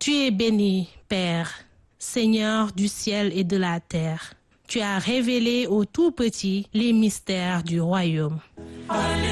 Tu es béni, Père, Seigneur du ciel et de la terre. Tu as révélé aux tout petits les mystères du royaume. Alléluia.